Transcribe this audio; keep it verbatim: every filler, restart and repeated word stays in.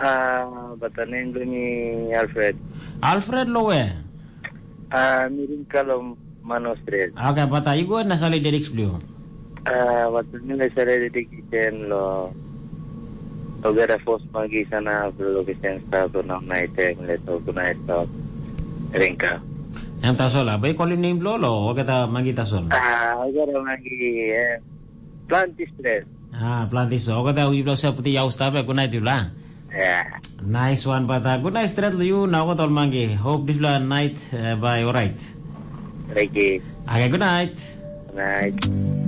Ah, batanin lo ni Alfred. Alfred lo eh. Ah, mirin kalom manostred. Okay, bata igo na sali Derix Blue. Ah, batanin la sare de kitchen lo. Ogera fos magi sana lo kitchen sta to na naite leto kuna sta. Ringka. Yang tasol abay kolim name lolo o kata magi tasol. Ah, ogera magi eh plantis stress. Ah, plantis o kata uji blo sa puti yaw stabe kuna itula. Yeah. Nice one bata. Good night straight to you na ko tol magi. Hope this night uh, by alright. Thank you. Okay, good night. Good night.